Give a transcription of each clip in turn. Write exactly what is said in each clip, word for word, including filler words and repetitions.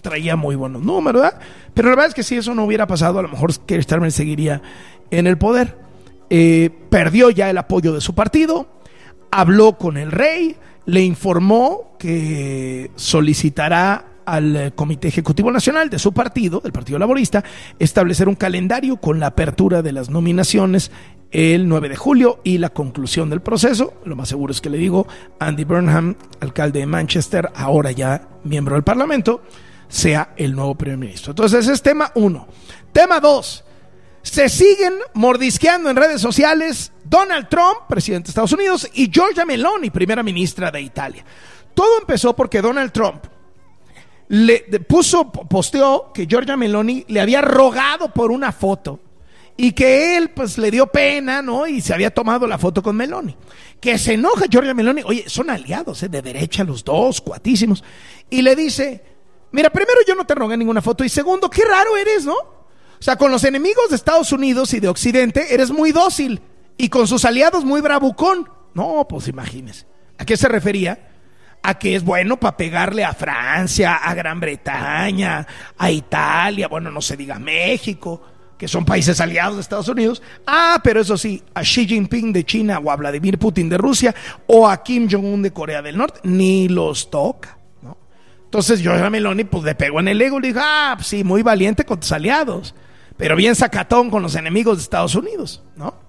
traía muy buenos números, ¿verdad? Pero la verdad es que si eso no hubiera pasado, a lo mejor Keir Starmer seguiría en el poder. Eh, perdió ya el apoyo de su partido, habló con el rey, le informó que solicitará al Comité Ejecutivo Nacional de su partido, del Partido Laborista, establecer un calendario con la apertura de las nominaciones el nueve de julio y la conclusión del proceso. Lo más seguro es que le digo, Andy Burnham, alcalde de Manchester, ahora ya miembro del Parlamento, sea el nuevo primer ministro. Entonces ese es tema uno. Tema dos, se siguen mordisqueando en redes sociales Donald Trump, presidente de Estados Unidos, y Giorgia Meloni, primera ministra de Italia. Todo empezó porque Donald Trump le puso, posteó que Giorgia Meloni le había rogado por una foto y que él pues le dio pena, ¿no? Y se había tomado la foto con Meloni. Que se enoja Giorgia Meloni, oye, son aliados, ¿eh? De derecha los dos, cuatísimos. Y le dice, mira, primero yo no te rogué ninguna foto y segundo, qué raro eres, ¿no? O sea, con los enemigos de Estados Unidos y de Occidente eres muy dócil y con sus aliados muy bravucón. No, pues imagínese. ¿A qué se refería? A que es bueno para pegarle a Francia, a Gran Bretaña, a Italia, bueno, no se diga México, que son países aliados de Estados Unidos. Ah, pero eso sí, a Xi Jinping de China o a Vladimir Putin de Rusia o a Kim Jong-un de Corea del Norte, ni los toca, ¿no? Entonces Giorgia Meloni pues le pegó en el ego y le dijo, ah, pues sí, muy valiente con tus aliados, pero bien sacatón con los enemigos de Estados Unidos, ¿no?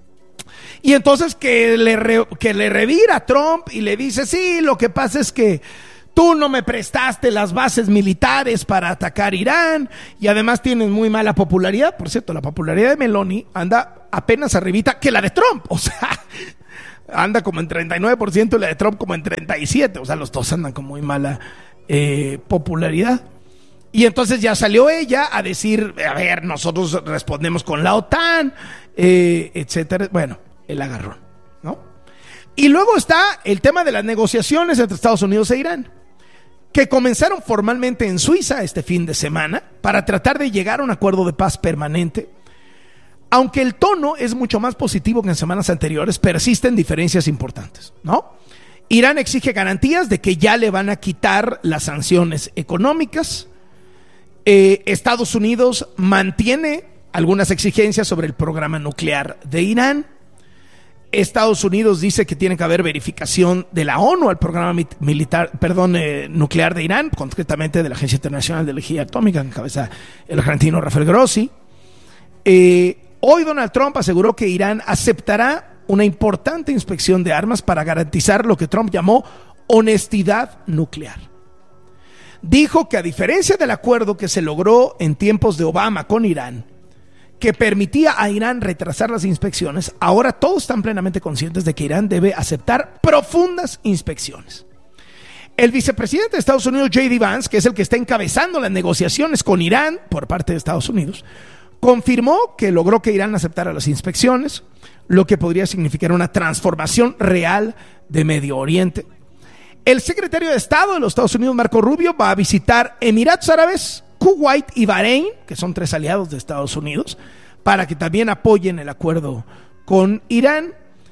Y entonces que le, re, que le revira a Trump y le dice, sí, lo que pasa es que tú no me prestaste las bases militares para atacar Irán y además tienes muy mala popularidad. Por cierto, la popularidad de Meloni anda apenas arribita que la de Trump, o sea, anda como en treinta y nueve por ciento y la de Trump como en treinta y siete por ciento, o sea, los dos andan con muy mala eh, popularidad. Y entonces ya salió ella a decir, a ver, nosotros respondemos con la OTAN, eh, etcétera, bueno, el agarrón, ¿no? Y luego está el tema de las negociaciones entre Estados Unidos e Irán, que comenzaron formalmente en Suiza este fin de semana para tratar de llegar a un acuerdo de paz permanente. Aunque el tono es mucho más positivo que en semanas anteriores, persisten diferencias importantes, ¿no? Irán exige garantías de que ya le van a quitar las sanciones económicas. Eh, Estados Unidos mantiene algunas exigencias sobre el programa nuclear de Irán. Estados Unidos dice que tiene que haber verificación de la ONU al programa militar, perdón, eh, nuclear de Irán, concretamente de la Agencia Internacional de Energía Atómica, en cabeza el argentino Rafael Grossi. Eh, hoy Donald Trump aseguró que Irán aceptará una importante inspección de armas para garantizar lo que Trump llamó honestidad nuclear. Dijo que a diferencia del acuerdo que se logró en tiempos de Obama con Irán, que permitía a Irán retrasar las inspecciones, ahora todos están plenamente conscientes de que Irán debe aceptar profundas inspecciones. El vicepresidente de Estados Unidos, J D Vance, que es el que está encabezando las negociaciones con Irán por parte de Estados Unidos, confirmó que logró que Irán aceptara las inspecciones, lo que podría significar una transformación real de Medio Oriente. El secretario de Estado de los Estados Unidos, Marco Rubio, va a visitar Emiratos Árabes, Kuwait y Bahrein, que son tres aliados de Estados Unidos, para que también apoyen el acuerdo con Irán.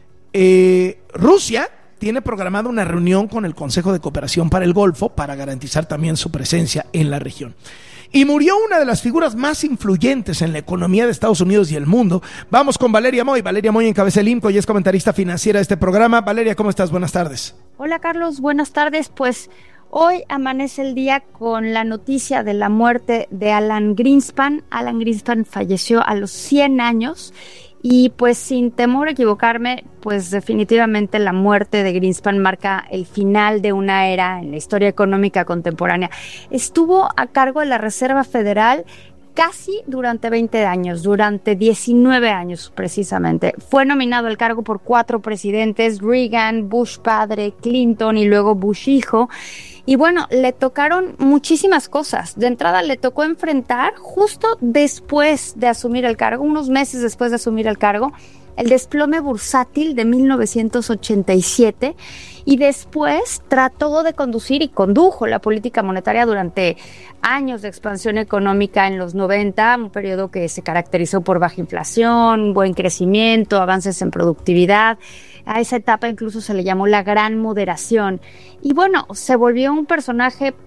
Eh, Rusia tiene programada una reunión con el Consejo de Cooperación para el Golfo para garantizar también su presencia en la región. Y murió una de las figuras más influyentes en la economía de Estados Unidos y el mundo. Vamos con Valeria Moy. Valeria Moy encabeza el IMCO y es comentarista financiera de este programa. Valeria, ¿cómo estás? Buenas tardes. Hola, Carlos. Buenas tardes. Pues hoy amanece el día con la noticia de la muerte de Alan Greenspan. Alan Greenspan falleció a los cien años y pues sin temor a equivocarme, pues definitivamente la muerte de Greenspan marca el final de una era en la historia económica contemporánea. Estuvo a cargo de la Reserva Federal casi durante veinte años, durante diecinueve años precisamente. Fue nominado al cargo por cuatro presidentes, Reagan, Bush padre, Clinton y luego Bush hijo. Y bueno, le tocaron muchísimas cosas. De entrada le tocó enfrentar justo después de asumir el cargo, unos meses después de asumir el cargo, el desplome bursátil de mil novecientos ochenta y siete y después trató de conducir y condujo la política monetaria durante años de expansión económica en los noventa, un periodo que se caracterizó por baja inflación, buen crecimiento, avances en productividad. A esa etapa incluso se le llamó la gran moderación. Y bueno, se volvió un personaje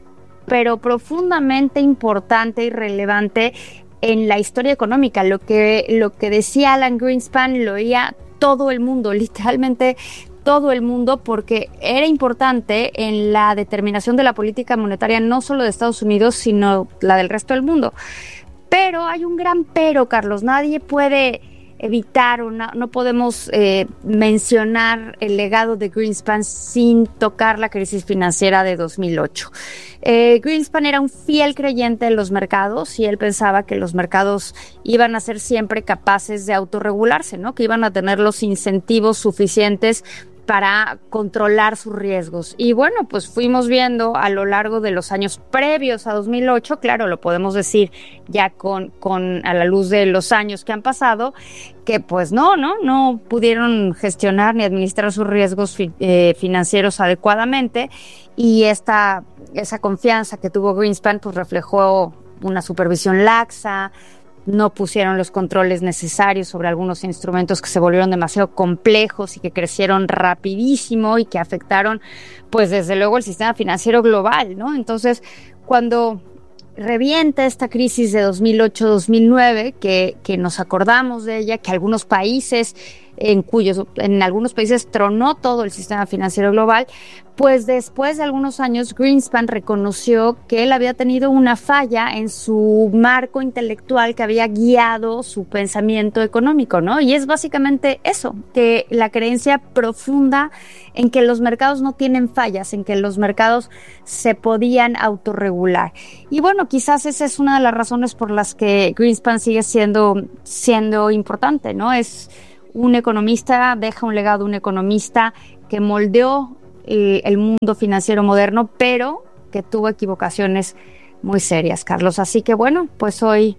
pero profundamente importante y relevante en la historia económica. Lo que, lo que decía Alan Greenspan lo oía todo el mundo, literalmente todo el mundo, porque era importante en la determinación de la política monetaria no solo de Estados Unidos, sino la del resto del mundo. Pero hay un gran pero, Carlos, nadie puede evitar, o no, no podemos eh, mencionar el legado de Greenspan sin tocar la crisis financiera de dos mil ocho. Eh, Greenspan era un fiel creyente en los mercados y él pensaba que los mercados iban a ser siempre capaces de autorregularse, ¿no? Que iban a tener los incentivos suficientes para controlar sus riesgos. Y bueno, pues fuimos viendo a lo largo de los años previos a dos mil ocho, claro, lo podemos decir ya con, con a la luz de los años que han pasado, que pues no, no, no pudieron gestionar ni administrar sus riesgos fi, eh, financieros adecuadamente, y esta, esa confianza que tuvo Greenspan pues reflejó una supervisión laxa, no pusieron los controles necesarios sobre algunos instrumentos que se volvieron demasiado complejos y que crecieron rapidísimo y que afectaron, pues desde luego, el sistema financiero global, ¿no? Entonces, cuando revienta esta crisis de dos mil ocho dos mil nueve, que, que nos acordamos de ella, que algunos países, en cuyos, en algunos países tronó todo el sistema financiero global, pues después de algunos años Greenspan reconoció que él había tenido una falla en su marco intelectual que había guiado su pensamiento económico, ¿no? Y es básicamente eso, que la creencia profunda en que los mercados no tienen fallas, en que los mercados se podían autorregular. Y bueno, quizás esa es una de las razones por las que Greenspan sigue siendo, siendo importante, ¿no? Es un economista, deja un legado, un economista que moldeó eh, el mundo financiero moderno, pero que tuvo equivocaciones muy serias, Carlos. Así que bueno, pues hoy,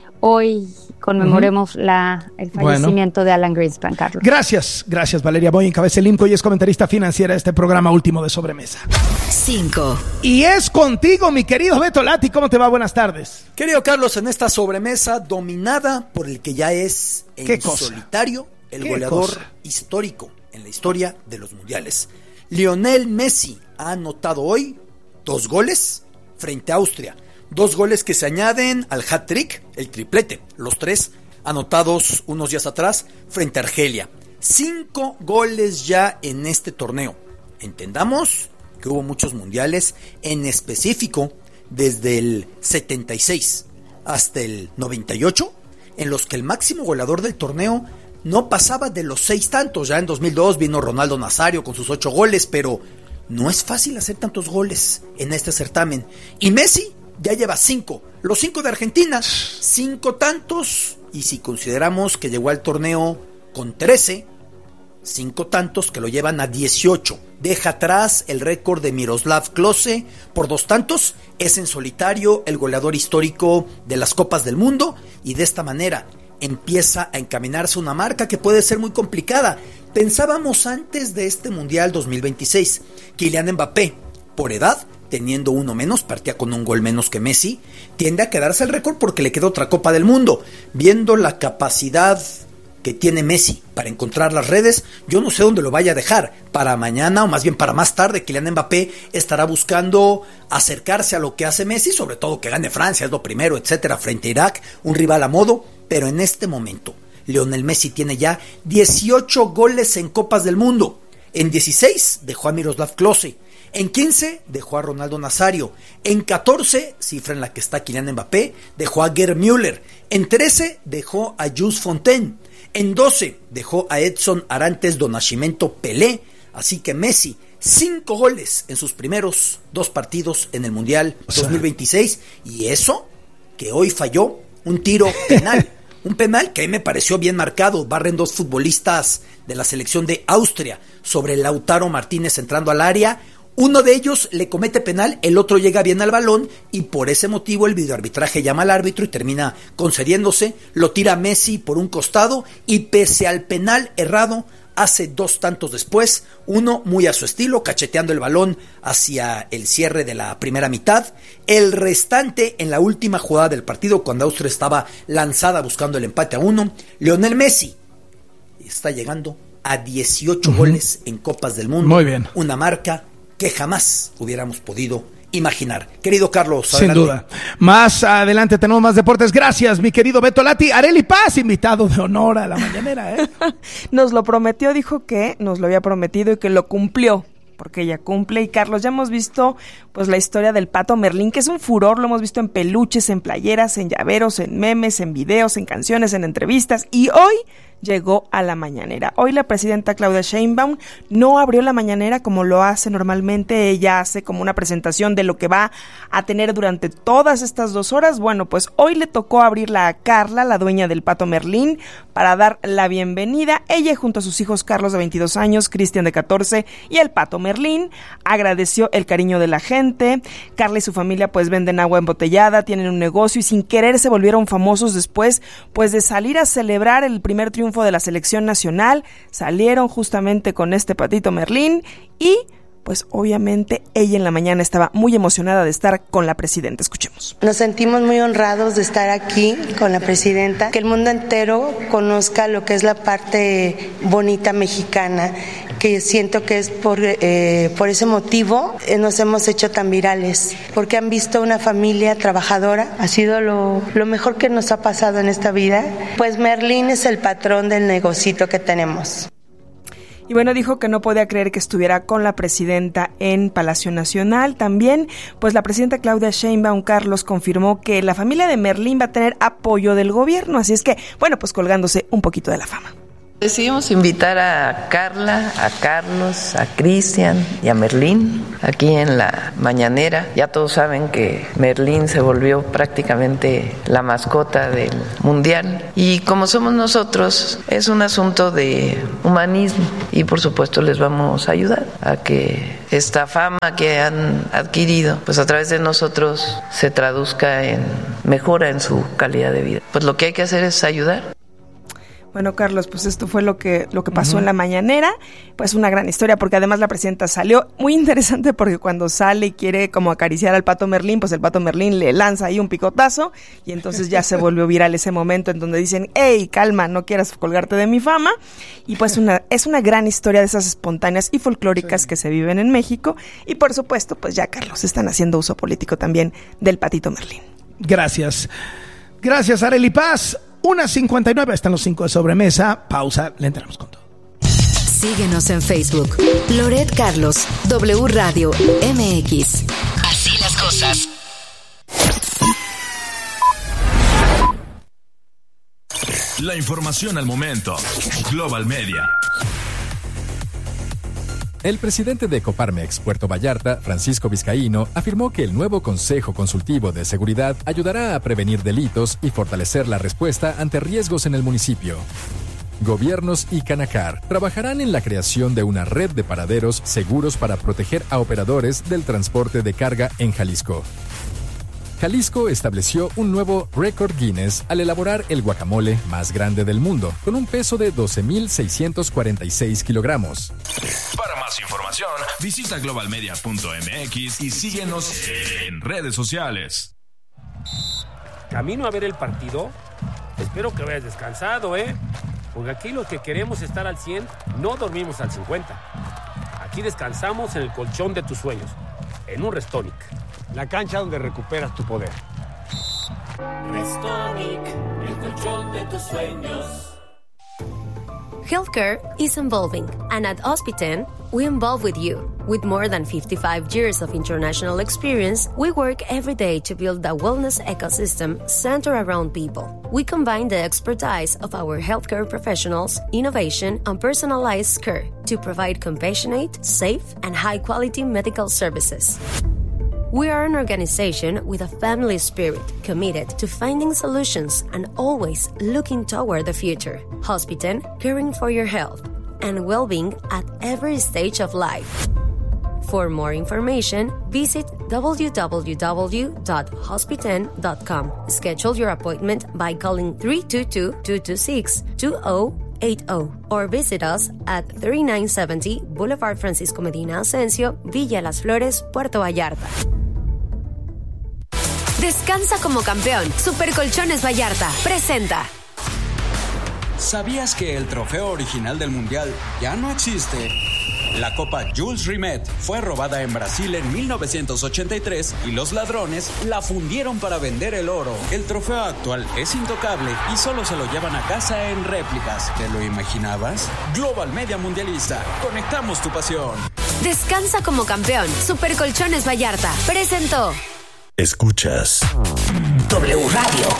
hoy conmemoremos uh-huh. la, el fallecimiento bueno. de Alan Greenspan, Carlos. Gracias, gracias Valeria Boy, encabeza el IMCO y es comentarista financiera de este programa último de Sobremesa. Cinco. Y es contigo, mi querido Beto Lati. ¿Cómo te va? Buenas tardes. Querido Carlos, en esta sobremesa dominada por el que ya es en solitario el goleador cosa? histórico en la historia de los mundiales. Lionel Messi ha anotado hoy dos goles frente a Austria. Dos goles que se añaden al hat-trick, el triplete. Los tres anotados unos días atrás frente a Argelia. Cinco goles ya en este torneo. Entendamos que hubo muchos mundiales, en específico desde el setenta y seis hasta el noventa y ocho, en los que el máximo goleador del torneo no pasaba de los seis tantos. Ya en dos mil dos vino Ronaldo Nazario con sus ocho goles, pero no es fácil hacer tantos goles en este certamen. Y Messi ya lleva cinco, los cinco de Argentina, cinco tantos, y si consideramos que llegó al torneo con trece, cinco tantos que lo llevan a dieciocho. Deja atrás el récord de Miroslav Klose por dos tantos, es en solitario el goleador histórico de las Copas del Mundo, y de esta manera empieza a encaminarse una marca que puede ser muy complicada. Pensábamos antes de este Mundial dos mil veintiséis, Kylian Mbappé, por edad, teniendo uno menos, partía con un gol menos que Messi, tiende a quedarse el récord porque le queda otra Copa del Mundo. Viendo la capacidad que tiene Messi para encontrar las redes, yo no sé dónde lo vaya a dejar. Para mañana, o más bien para más tarde, Kylian Mbappé estará buscando acercarse a lo que hace Messi, sobre todo que gane Francia, es lo primero, etcétera, frente a Irak, un rival a modo. Pero en este momento, Lionel Messi tiene ya dieciocho goles en Copas del Mundo. En dieciséis dejó a Miroslav Klose. En quince dejó a Ronaldo Nazario. En catorce, cifra en la que está Kylian Mbappé, dejó a Gerd Müller. En trece dejó a Jules Fontaine. En doce dejó a Edson Arantes do Nascimento Pelé. Así que Messi, cinco goles en sus primeros dos partidos en el Mundial o sea, dos mil veintiséis. Y eso que hoy falló un tiro penal. Un penal que me pareció bien marcado. Barren dos futbolistas de la selección de Austria sobre Lautaro Martínez entrando al área. Uno de ellos le comete penal, el otro llega bien al balón y por ese motivo el videoarbitraje llama al árbitro y termina concediéndose. Lo tira Messi por un costado y pese al penal errado, hace dos tantos después, uno muy a su estilo, cacheteando el balón hacia el cierre de la primera mitad, el restante en la última jugada del partido, cuando Austria estaba lanzada buscando el empate a uno. Lionel Messi está llegando a dieciocho uh-huh. goles en Copas del Mundo. Muy bien. Una marca que jamás hubiéramos podido imaginar. Querido Carlos, adelante. Sin duda. Más adelante tenemos más deportes. Gracias, mi querido Beto Lati. Arely Paz, invitado de honor a la mañanera, ¿eh? Nos lo prometió, dijo que nos lo había prometido y que lo cumplió, porque ella cumple. Y Carlos, ya hemos visto pues la historia del Pato Merlín, que es un furor, lo hemos visto en peluches, en playeras, en llaveros, en memes, en videos, en canciones, en entrevistas, y hoy llegó a la mañanera. Hoy la presidenta Claudia Sheinbaum no abrió la mañanera como lo hace normalmente. Ella hace como una presentación de lo que va a tener durante todas estas dos horas. Bueno, pues hoy le tocó abrirla a Carla, la dueña del Pato Merlín, para dar la bienvenida. Ella, junto a sus hijos Carlos de veintidós años, Cristian de catorce y el Pato Merlín, agradeció el cariño de la gente. Carla y su familia pues venden agua embotellada, tienen un negocio y sin querer se volvieron famosos después pues de salir a celebrar el primer triunfo de la selección nacional. Salieron justamente con este Patito Merlín y pues obviamente ella en la mañana estaba muy emocionada de estar con la presidenta. Escuchemos. Nos sentimos muy honrados de estar aquí con la presidenta, que el mundo entero conozca lo que es la parte bonita mexicana, que siento que es por, eh, por ese motivo eh, nos hemos hecho tan virales, porque han visto una familia trabajadora. Ha sido lo, lo mejor que nos ha pasado en esta vida. Pues Merlín es el patrón del negocito que tenemos. Y bueno, dijo que no podía creer que estuviera con la presidenta en Palacio Nacional. También, pues la presidenta Claudia Sheinbaum, Carlos, confirmó que la familia de Merlín va a tener apoyo del gobierno. Así es que, bueno, pues colgándose un poquito de la fama. Decidimos invitar a Carla, a Carlos, a Cristian y a Merlín aquí en la mañanera. Ya todos saben que Merlín se volvió prácticamente la mascota del mundial y como somos nosotros es un asunto de humanismo y por supuesto les vamos a ayudar a que esta fama que han adquirido pues a través de nosotros se traduzca en mejora en su calidad de vida. Pues lo que hay que hacer es ayudar. Bueno, Carlos, pues esto fue lo que lo que pasó uh-huh. en la mañanera, pues una gran historia, porque además la presidenta salió muy interesante, porque cuando sale y quiere como acariciar al Pato Merlín, pues el Pato Merlín le lanza ahí un picotazo, y entonces ya se volvió viral ese momento en donde dicen, hey, calma, no quieras colgarte de mi fama, y pues una es una gran historia de esas espontáneas y folclóricas sí. que se viven en México, y por supuesto, pues ya, Carlos, están haciendo uso político también del Patito Merlín. Gracias. Gracias, Arely Paz. una cincuenta y nueve, están los cinco de sobremesa. Pausa, le entramos con todo. Síguenos en Facebook. Loret Carlos, W Radio M X. Así las cosas. La información al momento. Global Media. El presidente de Coparmex, Puerto Vallarta, Francisco Vizcaíno, afirmó que el nuevo Consejo Consultivo de Seguridad ayudará a prevenir delitos y fortalecer la respuesta ante riesgos en el municipio. Gobiernos y Canacar trabajarán en la creación de una red de paraderos seguros para proteger a operadores del transporte de carga en Jalisco. Jalisco estableció un nuevo récord Guinness al elaborar el guacamole más grande del mundo, con un peso de doce mil seiscientos cuarenta y seis kilogramos. Para más información, visita global media punto m x y síguenos en redes sociales. Camino a ver el partido. Espero que hayas descansado, ¿eh? Porque aquí los que queremos estar al cien, no dormimos al cincuenta. Aquí descansamos en el colchón de tus sueños, en un Restonic. La cancha donde recuperas tu poder. Restonic, el colchón de tus sueños. Healthcare is evolving, and at Hospiten, we involve with you. With more than fifty-five years of international experience, we work every day to build a wellness ecosystem centered around people. We combine the expertise of our healthcare professionals, innovation, and personalized care to provide compassionate, safe, and high-quality medical services. We are an organization with a family spirit committed to finding solutions and always looking toward the future. Hospiten, caring for your health and well-being at every stage of life. For more information, visit w w w dot hospiten dot com. Schedule your appointment by calling three two two, two two six, two zero eight zero or visit us at thirty-nine seventy Boulevard Francisco Medina Asensio, Villa Las Flores, Puerto Vallarta. Descansa como campeón. Super Colchones Vallarta presenta. ¿Sabías que el trofeo original del Mundial ya no existe? La Copa Jules Rimet fue robada en Brasil en mil novecientos ochenta y tres y los ladrones la fundieron para vender el oro. El trofeo actual es intocable y solo se lo llevan a casa en réplicas. ¿Te lo imaginabas? Global Media Mundialista. Conectamos tu pasión. Descansa como campeón. Super Colchones Vallarta presentó. Escuchas W Radio.